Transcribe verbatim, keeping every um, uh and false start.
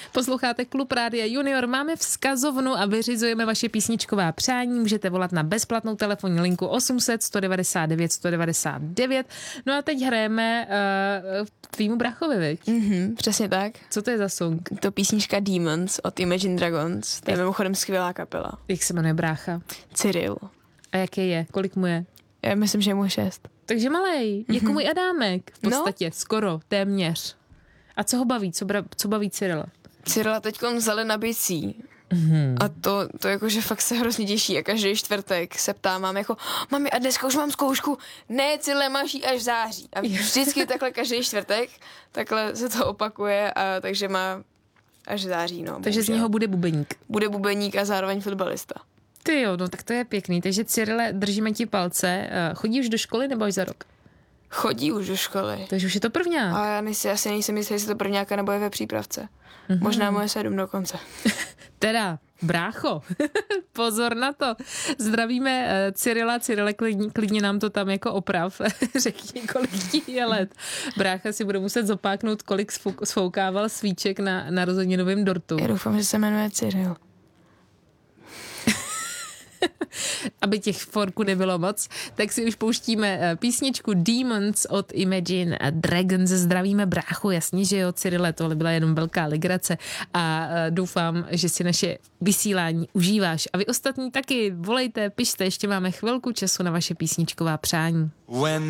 Posloucháte Klub Rádia Junior, máme vzkazovnu a vyřizujeme vaše písničková přání. Můžete volat na bezplatnou telefonní linku osm set, sto devadesát devět, sto devadesát devět. No a teď hrajeme uh, tvýmu brachovi, viď? Mhm, přesně tak. Co to je za song? To písnička Demons od Imagine Dragons. To je mimochodem skvělá kapela. Jak se jmenuje brácha? Cyril. A jaký je? Kolik mu je? Já myslím, že je mu šest. Takže malej, jako mm-hmm. můj Adámek. V podstatě, no. Skoro, téměř. A co ho baví? Co, bra, co baví Cyrila? Cyrila teďkon vzali na bicí. Mm-hmm. A to, to jakože fakt se hrozně těší. A každý čtvrtek se ptá, mám jako, mami, a dneska už mám zkoušku. Ne, Cyrile, máš jí až v září. A vždycky takhle každý čtvrtek, takhle se to opakuje, a takže má až v září. No, takže z něho bude bubeník. Bude bubeník a zároveň fotbalista. Ty jo, no tak to je pěkný. Takže Cyrile, držíme ti palce. Chodí už do školy nebo až za rok? Chodí už do školy. Takže už je to prvňák. A já nejsi, asi nejsem jistý, jestli to prvňáka nebo je ve přípravce. Mm-hmm. Možná moje sedm dokonce. Teda, brácho, pozor na to. Zdravíme Cyrila. Cyrile, klidně, klidně nám to tam jako oprav. Řekni, kolik ti je let. Brácha si bude muset zopáknout, kolik sfoukával svíček na narozeninovém dortu. Já doufám, že se jmenuje Cyril. Aby těch forků nebylo moc, tak si už pouštíme písničku Demons od Imagine Dragons. Zdravíme bráchu, jasně, že jo, Cyrile, tohle byla jenom velká legrace a doufám, že si naše vysílání užíváš. A vy ostatní taky volejte, pište, ještě máme chvilku času na vaše písničková přání. When